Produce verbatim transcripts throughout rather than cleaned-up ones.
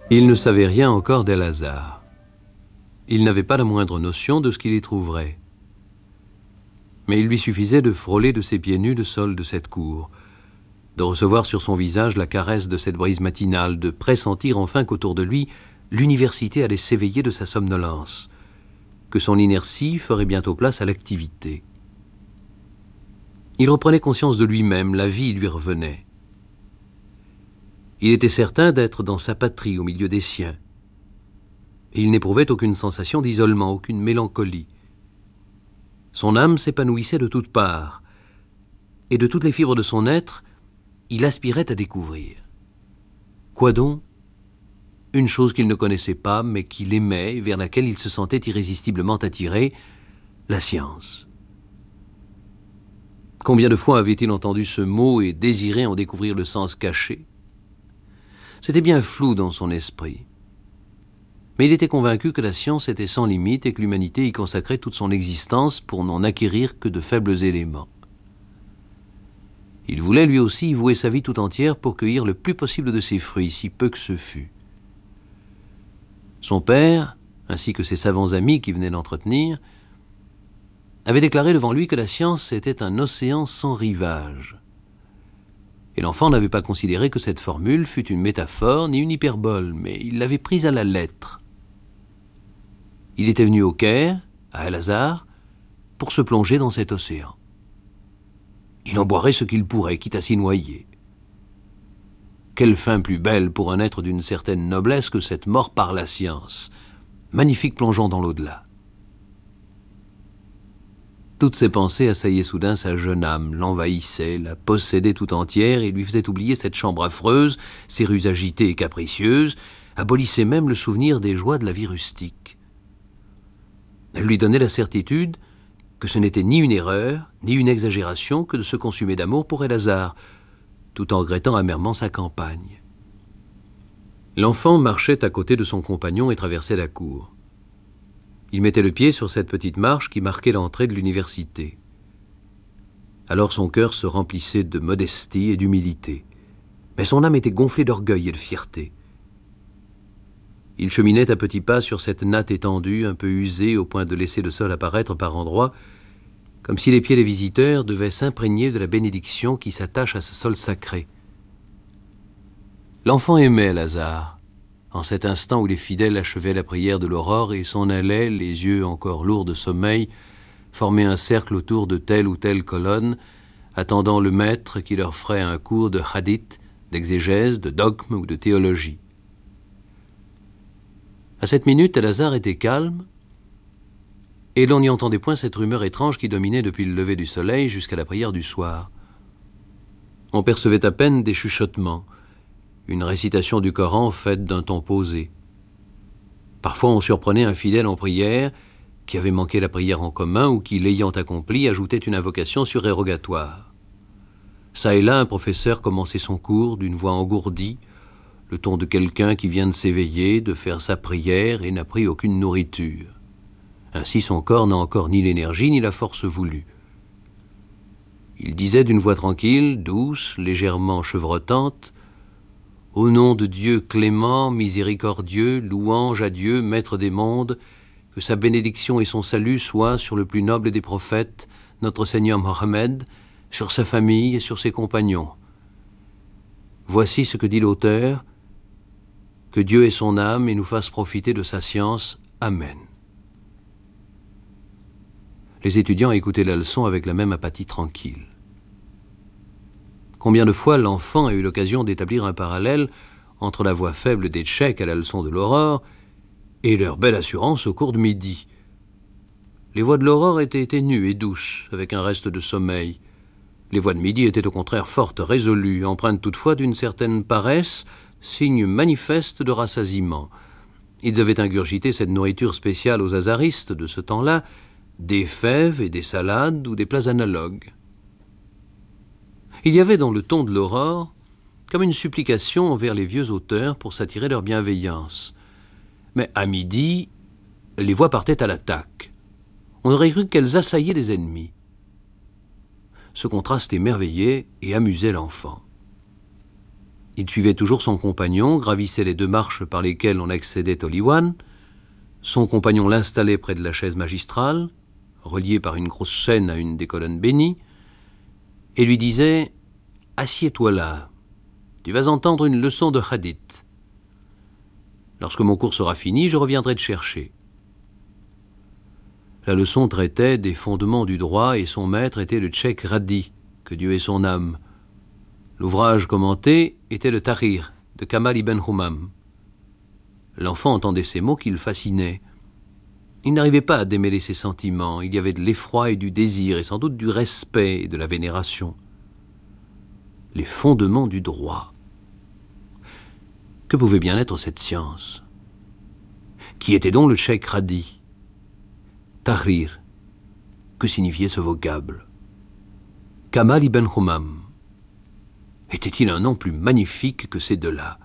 Il ne savait rien encore d'El-Azhar. Il n'avait pas la moindre notion de ce qu'il y trouverait. Mais il lui suffisait de frôler de ses pieds nus le sol de cette cour, de recevoir sur son visage la caresse de cette brise matinale, de pressentir enfin qu'autour de lui, l'université allait s'éveiller de sa somnolence, que son inertie ferait bientôt place à l'activité. Il reprenait conscience de lui-même, la vie lui revenait. Il était certain d'être dans sa patrie, au milieu des siens. Et il n'éprouvait aucune sensation d'isolement, aucune mélancolie. Son âme s'épanouissait de toutes parts, et de toutes les fibres de son être, il aspirait à découvrir. Quoi donc? Une chose qu'il ne connaissait pas, mais qu'il aimait et vers laquelle il se sentait irrésistiblement attiré, la science. Combien de fois avait-il entendu ce mot et désiré en découvrir le sens caché? C'était bien flou dans son esprit. Mais il était convaincu que la science était sans limite et que l'humanité y consacrait toute son existence pour n'en acquérir que de faibles éléments. Il voulait lui aussi y vouer sa vie tout entière pour cueillir le plus possible de ses fruits, si peu que ce fût. Son père, ainsi que ses savants amis qui venaient l'entretenir, avaient déclaré devant lui que la science était un océan sans rivage. Et l'enfant n'avait pas considéré que cette formule fût une métaphore ni une hyperbole, mais il l'avait prise à la lettre. Il était venu au Caire, à El-Azhar, pour se plonger dans cet océan. Il en boirait ce qu'il pourrait, quitte à s'y noyer. Quelle fin plus belle pour un être d'une certaine noblesse que cette mort par la science, magnifique plongeon dans l'au-delà. Toutes ces pensées assaillaient soudain sa jeune âme, l'envahissaient, la possédaient tout entière et lui faisaient oublier cette chambre affreuse, ses rues agitées et capricieuses, abolissaient même le souvenir des joies de la vie rustique. Elle lui donnait la certitude que ce n'était ni une erreur, ni une exagération que de se consumer d'amour pour El-Azhar, tout en regrettant amèrement sa campagne. L'enfant marchait à côté de son compagnon et traversait la cour. Il mettait le pied sur cette petite marche qui marquait l'entrée de l'université. Alors son cœur se remplissait de modestie et d'humilité, mais son âme était gonflée d'orgueil et de fierté. Il cheminait à petits pas sur cette natte étendue, un peu usée au point de laisser le sol apparaître par endroits, comme si les pieds des visiteurs devaient s'imprégner de la bénédiction qui s'attache à ce sol sacré. L'enfant aimait El-Azhar, en cet instant où les fidèles achevaient la prière de l'aurore et s'en allaient, les yeux encore lourds de sommeil, former un cercle autour de telle ou telle colonne, attendant le maître qui leur ferait un cours de hadith, d'exégèse, de dogme ou de théologie. À cette minute, El-Azhar était calme, et l'on n'y entendait point cette rumeur étrange qui dominait depuis le lever du soleil jusqu'à la prière du soir. On percevait à peine des chuchotements, une récitation du Coran faite d'un ton posé. Parfois on surprenait un fidèle en prière, qui avait manqué la prière en commun ou qui, l'ayant accomplie, ajoutait une invocation surérogatoire. Ça et là, un professeur commençait son cours d'une voix engourdie, le ton de quelqu'un qui vient de s'éveiller, de faire sa prière et n'a pris aucune nourriture. Ainsi son corps n'a encore ni l'énergie ni la force voulue. Il disait d'une voix tranquille, douce, légèrement chevrotante, « Au nom de Dieu clément, miséricordieux, louange à Dieu, maître des mondes, que sa bénédiction et son salut soient sur le plus noble des prophètes, notre Seigneur Mohammed, sur sa famille et sur ses compagnons. Voici ce que dit l'auteur, que Dieu ait son âme et nous fasse profiter de sa science. Amen. » Les étudiants écoutaient la leçon avec la même apathie tranquille. Combien de fois l'enfant a eu l'occasion d'établir un parallèle entre la voix faible des Tchèques à la leçon de l'aurore et leur belle assurance au cours de midi. Les voix de l'aurore étaient ténues et douces, avec un reste de sommeil. Les voix de midi étaient au contraire fortes, résolues, empreintes toutefois d'une certaine paresse, signe manifeste de rassasiement. Ils avaient ingurgité cette nourriture spéciale aux azaristes de ce temps-là, des fèves et des salades ou des plats analogues. Il y avait dans le ton de l'aurore comme une supplication envers les vieux auteurs pour s'attirer leur bienveillance. Mais à midi, les voix partaient à l'attaque. On aurait cru qu'elles assaillaient des ennemis. Ce contraste émerveillait et amusait l'enfant. Il suivait toujours son compagnon, gravissait les deux marches par lesquelles on accédait au Liwan. Son compagnon l'installait près de la chaise magistrale, reliée par une grosse chaîne à une des colonnes bénies, et lui disait « Assieds-toi là, tu vas entendre une leçon de hadith. Lorsque mon cours sera fini, je reviendrai te chercher. » La leçon traitait des fondements du droit et son maître était le Cheikh Radhi, que Dieu ait son âme. L'ouvrage commenté était le Tahrir de Kamal ibn Humam. L'enfant entendait ces mots qui le fascinaient. Il n'arrivait pas à démêler ses sentiments, il y avait de l'effroi et du désir, et sans doute du respect et de la vénération. Les fondements du droit. Que pouvait bien être cette science? Qui était donc le Cheikh Radhi? Tahrir. Que signifiait ce vocable? Kamal ibn Humam. Était-il un nom plus magnifique que ces deux-là?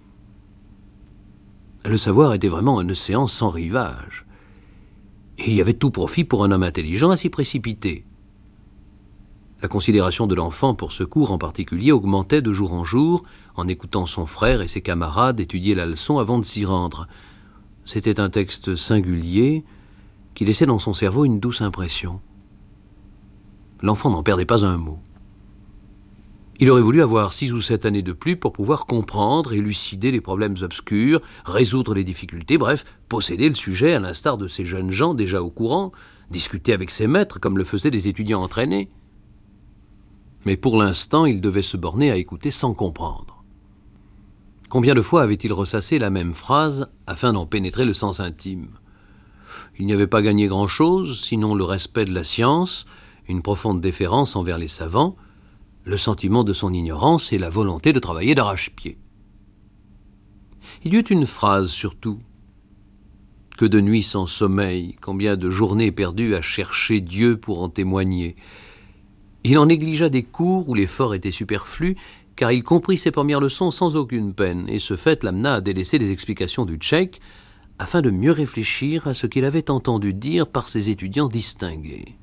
Le savoir était vraiment un océan sans rivage. Et il y avait tout profit pour un homme intelligent à s'y précipiter. La considération de l'enfant pour ce cours en particulier augmentait de jour en jour en écoutant son frère et ses camarades étudier la leçon avant de s'y rendre. C'était un texte singulier qui laissait dans son cerveau une douce impression. L'enfant n'en perdait pas un mot. Il aurait voulu avoir six ou sept années de plus pour pouvoir comprendre, élucider les problèmes obscurs, résoudre les difficultés, bref, posséder le sujet à l'instar de ces jeunes gens déjà au courant, discuter avec ses maîtres comme le faisaient des étudiants entraînés. Mais pour l'instant, il devait se borner à écouter sans comprendre. Combien de fois avait-il ressassé la même phrase afin d'en pénétrer le sens intime? Il n'y avait pas gagné grand-chose, sinon le respect de la science, une profonde déférence envers les savants, le sentiment de son ignorance et la volonté de travailler d'arrache-pied. Il y eut une phrase surtout. Que de nuits sans sommeil, combien de journées perdues à chercher Dieu pour en témoigner. Il en négligea des cours où l'effort était superflu, car il comprit ses premières leçons sans aucune peine, et ce fait l'amena à délaisser les explications du Cheikh, afin de mieux réfléchir à ce qu'il avait entendu dire par ses étudiants distingués.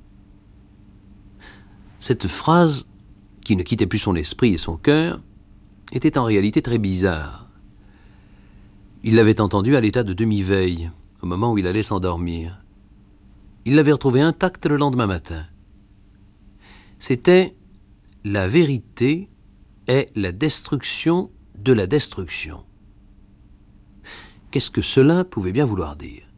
Cette phrase, qui ne quittait plus son esprit et son cœur, était en réalité très bizarre. Il l'avait entendue à l'état de demi-veille, au moment où il allait s'endormir. Il l'avait retrouvée intacte le lendemain matin. C'était « La vérité est la destruction de la destruction ». Qu'est-ce que cela pouvait bien vouloir dire?